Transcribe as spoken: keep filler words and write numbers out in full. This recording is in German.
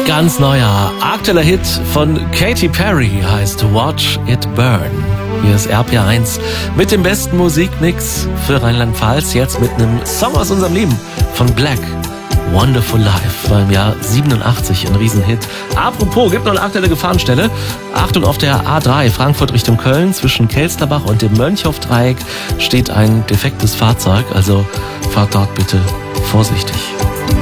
Ganz neuer, aktueller Hit von Katy Perry heißt Watch It Burn. Hier ist R P R eins mit dem besten Musikmix für Rheinland-Pfalz. Jetzt mit einem Song aus unserem Leben von Black. Wonderful Life war im Jahr siebenundachtzig ein Riesenhit. Apropos, gibt noch eine aktuelle Gefahrenstelle. Achtung, auf der A drei Frankfurt Richtung Köln zwischen Kelsterbach und dem Mönchhoff-Dreieck steht ein defektes Fahrzeug. Also fahrt dort bitte vorsichtig.